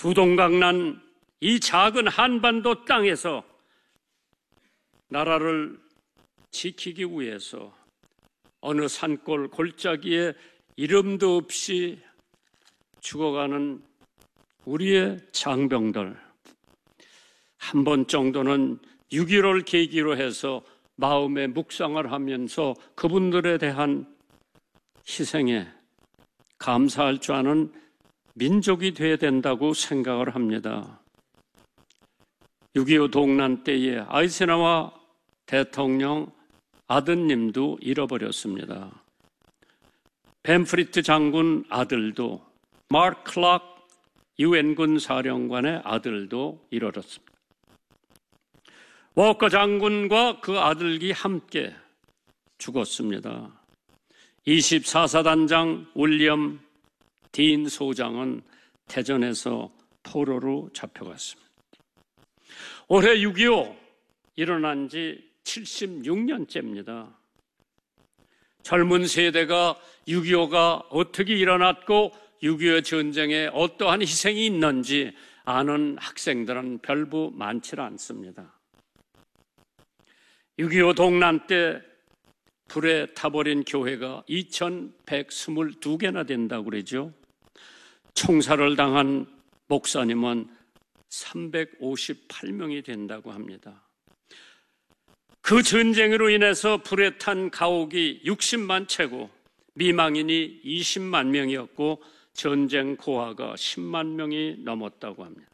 두동강 난 이 작은 한반도 땅에서 나라를 지키기 위해서 어느 산골 골짜기에 이름도 없이 죽어가는 우리의 장병들, 한 번 정도는 6.15를 계기로 해서 마음의 묵상을 하면서 그분들에 대한 희생에 감사할 줄 아는 민족이 되어야 된다고 생각을 합니다. 6.25 동란 때에 아이젠하워 대통령 아드님도 잃어버렸습니다. 벤프리트 장군 아들도, 마크 클락 유엔군 사령관의 아들도 잃어졌습니다. 워커 장군과 그 아들이 함께 죽었습니다. 24사단장 윌리엄 딘 소장은 대전에서 포로로 잡혀갔습니다. 올해 6.25 일어난 지 76년째입니다. 젊은 세대가 6.25가 어떻게 일어났고 6.25 전쟁에 어떠한 희생이 있는지 아는 학생들은 별부 많지 않습니다. 6.25 동란 때 불에 타버린 교회가 2122개나 된다고 그러죠. 총살을 당한 목사님은 358명이 된다고 합니다. 그 전쟁으로 인해서 불에 탄 가옥이 60만 채고 미망인이 20만 명이었고 전쟁 고아가 10만 명이 넘었다고 합니다.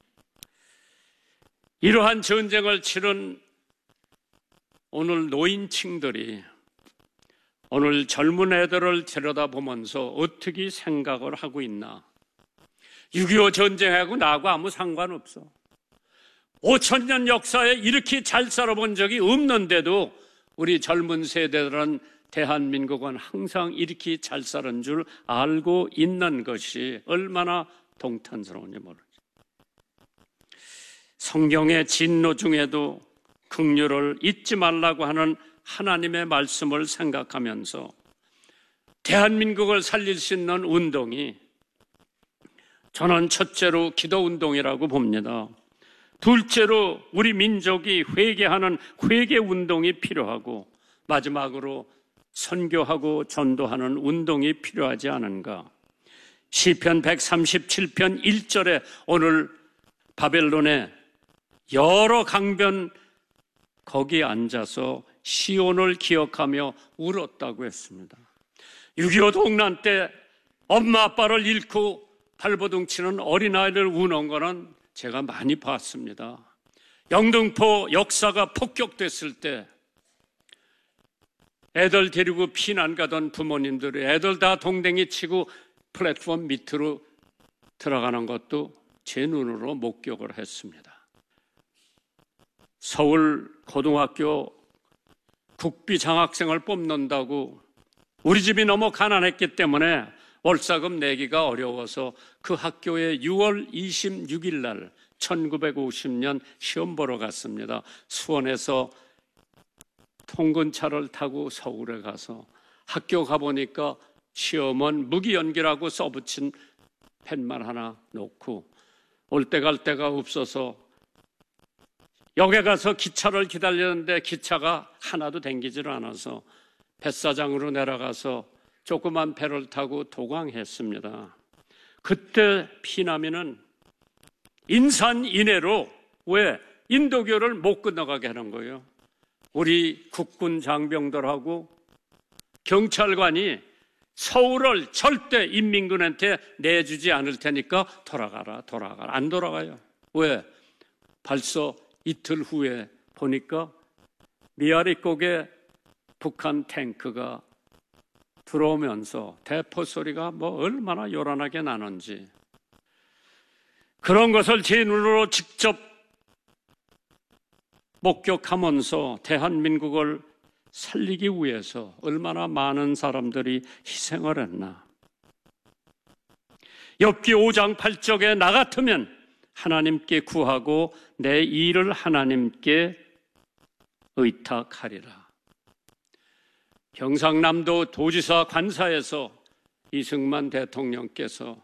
이러한 전쟁을 치른 오늘 노인층들이 오늘 젊은 애들을 들여다보면서 어떻게 생각을 하고 있나. 6.25 전쟁하고 나하고 아무 상관없어. 5,000년 역사에 이렇게 잘 살아본 적이 없는데도 우리 젊은 세대들은 대한민국은 항상 이렇게 잘 살은 줄 알고 있는 것이 얼마나 동탄스러운지 모르죠. 성경의 진노 중에도 긍휼을 잊지 말라고 하는 하나님의 말씀을 생각하면서 대한민국을 살릴 수 있는 운동이 저는 첫째로 기도운동이라고 봅니다. 둘째로 우리 민족이 회개하는 회개운동이 필요하고 마지막으로 선교하고 전도하는 운동이 필요하지 않은가. 시편 137편 1절에 오늘 바벨론의 여러 강변 거기에 앉아서 시온을 기억하며 울었다고 했습니다. 6.25 동란 때 엄마 아빠를 잃고 발버둥치는 어린아이를 우는 거는 제가 많이 봤습니다. 영등포 역사가 폭격됐을 때 애들 데리고 피난 가던 부모님들이 애들 다 동댕이 치고 플랫폼 밑으로 들어가는 것도 제 눈으로 목격을 했습니다. 서울 고등학교 국비 장학생을 뽑는다고 우리 집이 너무 가난했기 때문에 월사금 내기가 어려워서 그 학교에 6월 26일 날 1950년 시험 보러 갔습니다. 수원에서 통근차를 타고 서울에 가서 학교 가보니까 시험은 무기연기라고 써붙인 펜만 하나 놓고 올 때 갈 데가 없어서 역에 가서 기차를 기다렸는데 기차가 하나도 댕기질 않아서 뱃사장으로 내려가서 조그만 배를 타고 도강했습니다. 그때 피난민은 인산 이내로 왜 인도교를 못 건너가게 하는 거예요. 우리 국군 장병들하고 경찰관이 서울을 절대 인민군한테 내주지 않을 테니까 돌아가라. 안 돌아가요. 왜? 벌써 이틀 후에 보니까 미아리곡에 북한 탱크가 들어오면서 대포 소리가 얼마나 요란하게 나는지 그런 것을 제 눈으로 직접 목격하면서 대한민국을 살리기 위해서 얼마나 많은 사람들이 희생을 했나. 욥기 5장 8절에 나 같으면 하나님께 구하고 내 일을 하나님께 의탁하리라. 경상남도 도지사 관사에서 이승만 대통령께서